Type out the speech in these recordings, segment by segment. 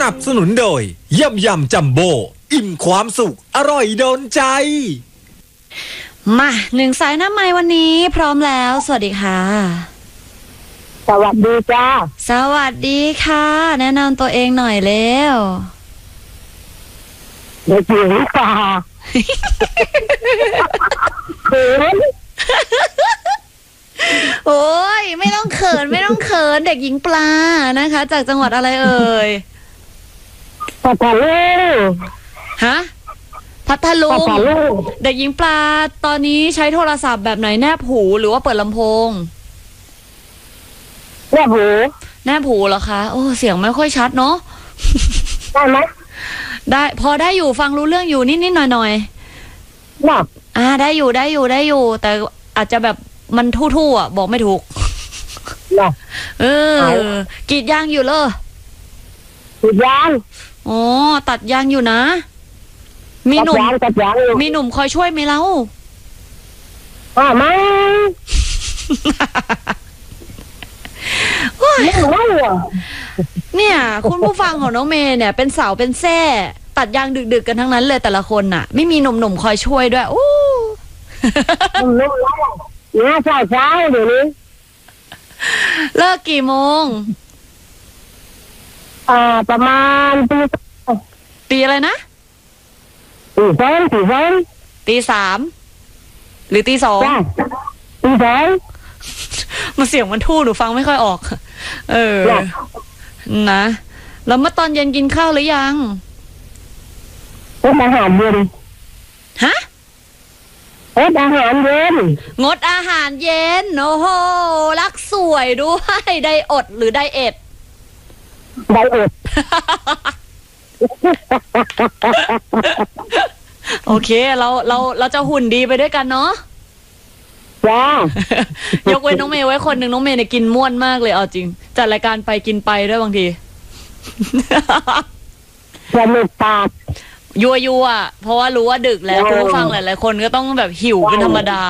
นับสนุนโดยยำจัมโบ้อิ่มความสุขอร่อยโดนใจมา1 สายน้ำไม้วันนี้พร้อมแล้วสวัสดีค่ะสวัสดีจ้าสวัสดีค่ะแนะนำตัวเองหน่อยเร็วเด็กหญิงค่ะเขินโอ้ยไม่ต้องเขินไม่ต้องเขินเด็กหญิงปลานะคะจากจังหวัดอะไรเอ่ยพัทลุงฮะพัทลุงเด็กหญิงปลาตอนนี้ใช้โทรศัพท์แบบไหนแนบหูหรือว่าเปิดลำโพงแนบหูแนบหูเหรอคะโอ้เสียงไม่ค่อยชัดเนาะได้ไหมได้พอได้อยู่ฟังรู้เรื่องอยู่นิดๆหน่อยๆน่ะได้อยู่แต่อาจจะแบบมันทู่ๆอ่ะบอกไม่ถูกน่ะกรีดยางอยู่เลยกรีดยางอ๋อตัดยางอยู่นะมีหนุ่มคอยช่วยไหมเล่าไม่เนี่ยคุณผู้ฟังของน้องเมย์เนี่ยเป็นสาวเป็นแซ่ตัดยางดึกๆกันทั้งนั้นเลยแต่ละคนน่ะไม่มีหนุ่มคอยช่วยด้วยอู้นุ่มแล้วเนี่ยเช้าเดี๋ยวนี้เลิกกี่โมงประมาณตีอะไรนะตี3 ตี 3หรือตี 2 ตี 2 มันเสียงมันทู่หนูฟังไม่ค่อยออกนะแล้วเมื่อตอนเย็นกินข้าวหรือยังงดอาหารเย็นฮะงดอาหารเย็นงดอาหารเย็นโอ้โหรักสวยด้วยไดอดหรือไดเอทไดอดโอเคเราจะหุ่นดีไปด้วยกันเนาะจ้ายกเว้นน้องเมย์ไว้คนหนึ่งน้องเมย์เนี่ยกินม่วนมากเลยเอาจริงจัดรายการไปกินไปด้วยบางทีจะไม่ปากยัวเพราะว่ารู้ว่าดึกแล้วคุณผู้ฟังหลายๆคนก็ต้องแบบหิวเป็นธรรมดา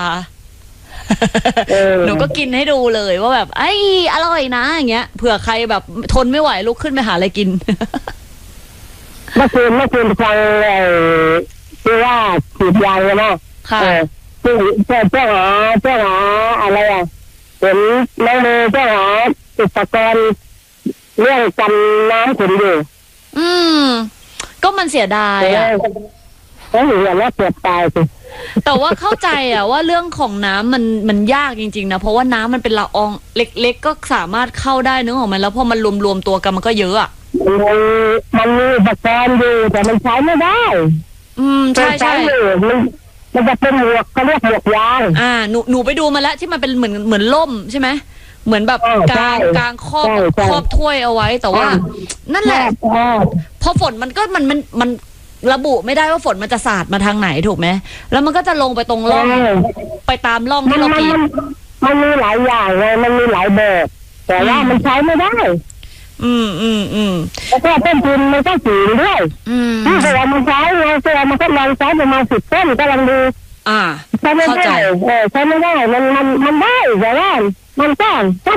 หนูก็กินให้ดูเลยว่าแบบไอ้อร่อยนะอย่างเงี้ยเผื่อใครแบบทนไม่ไหวลุกขึ้นไปหาอะไรกินเมื่อคืนฟังที่ว่าฉีดยาเลยนะค่ะเจ้าหาอะไรเห็นน้องเมย์เจ้าหาอุปกรณ์เรื่องกันน้ำขุ่นอยู่ก็มันเสียดายแล้วอย่างนี้เสียตายสิแต่ว่าเข้าใจว่าเรื่องของน้ำมันยากจริงๆนะเพราะว่าน้ำมันเป็นละอองเล็กๆก็สามารถเข้าได้นึกออกไหมแล้วพอมันรวมตัวกันมันก็เยอะมันมีอุปกรณ์อยู่แต่มันใช้ไม่ได้ใช่มันจะเป็นหมวกเขาเรียกหมวกยางหนูไปดูมาแล้วที่มันเป็นเหมือนล่มใช่ไหมเหมือนแบบกลางครอบถ้วยเอาไว้แต่ว่านั่นแหละพอฝนมันระบุไม่ได้ว่าฝนมันจะสาดมาทางไหนถูกไหมแล้วมันก็จะลงไปตรงร่องไปตามร่องที่เรากรีดมันมีหลายอย่างเลยมันมีหลายแบบแต่ว่ามันใช้ไม่ได้แล้วก็ต้นทุนมันก็สูงด้วยที่เวลามันใช้มันก็ลองใช้ประมาณ10 ต้นก็ลองดูใช้ไม่ได้ใช้ไม่ได้มันได้แต่ว่ามันก็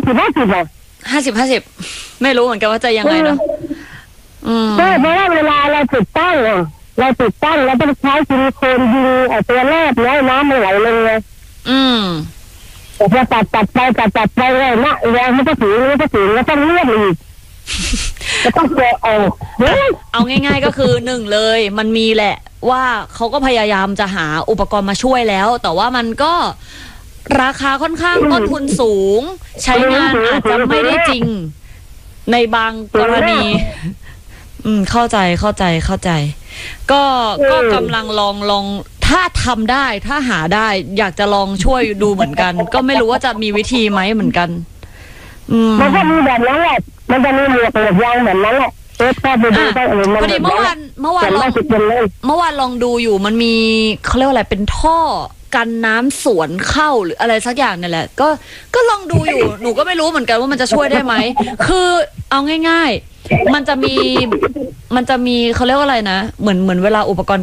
50ไม่รู้เหมือนกันว่าจะยังไงเนาะเพราะว่าเวลาเราติดตั้งเราต้องใช้ซิลิโคนยิงตัวแรกน้ำมันไหลลงเลยแต่พอตัดไปเลยนะแรงมันก็ถึงแล้วต้องเลื่อนอีกจะต้องแกะออกเอาง่ายๆก็คือ1เลยมันมีแหละว่าเขาก็พยายามจะหาอุปกรณ์มาช่วยแล้วแต่ว่ามันก็ราคาค่อนข้างต้นทุนสูงใช้งานอาจจะไม่ได้จริงในบางกรณีเข้าใจก็กำลังลองถ้าทำได้ถ้าหาได้อยากจะลองช่วยดูเหมือนกันก็ไม่รู้ว่าจะมีวิธีไหมเหมือนกันมันก็มีแบบนั้นแหละมันจะมีหมวกยางแบบนั้นแหละพอดีเมื่อวานลองดูอยู่มันมีเขาเรียกว่าอะไรเป็นท่อกันน้ำสวนเข้าหรืออะไรสักอย่างนี่แหละก็ลองดูอยู่หนูก็ไม่รู้เหมือนกันว่ามันจะช่วยได้ไหมคือเอาง่ายๆมันจะมีเขาเรียกว่าอะไรนะเหมือนเวลาอุปกรณ์